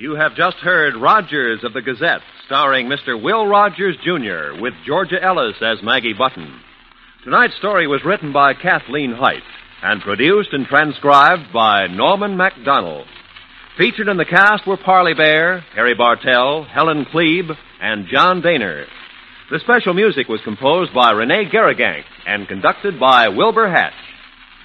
You have just heard Rogers of the Gazette, starring Mr. Will Rogers, Jr., with Georgia Ellis as Maggie Button. Tonight's story was written by Kathleen Height and produced and transcribed by Norman MacDonald. Featured in the cast were Parley Bear, Harry Bartell, Helen Klebe, and John Daner. The special music was composed by Rene Garrigank and conducted by Wilbur Hatch.